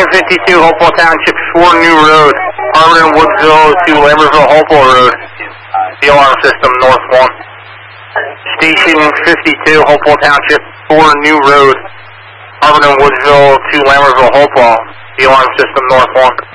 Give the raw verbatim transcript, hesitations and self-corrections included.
fifty-two, Hopewell Township, four New Road, Harvard Woodsville to Lambertville, Hopewell Road, the alarm system, north one. Station fifty-two, Hopewell Township, four New Road, Harvard Woodsville to Lambertville, Hopewell, the alarm system, north one.